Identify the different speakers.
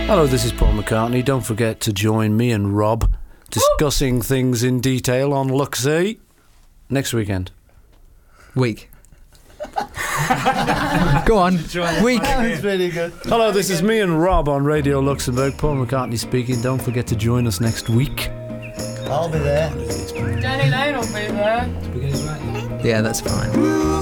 Speaker 1: Hello, this is Paul McCartney. Don't forget to join me and Rob discussing things in detail on Luxy next weekend.
Speaker 2: Week. Go on. Week.
Speaker 3: That was really good.
Speaker 1: Hello, this is me and Rob on Radio Luxembourg. Paul McCartney speaking. Don't forget to join us next week.
Speaker 3: I'll be there.
Speaker 4: Danny Lane will be there.
Speaker 2: Yeah, that's fine.